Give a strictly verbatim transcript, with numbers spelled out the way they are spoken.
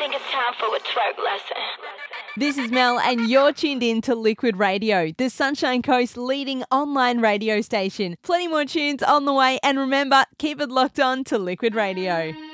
think it's time for a twerk lesson. This is Mel and you're tuned in to Liquid Radio, the Sunshine Coast's leading online radio station. Plenty more tunes on the way and remember, keep it locked on to Liquid Radio.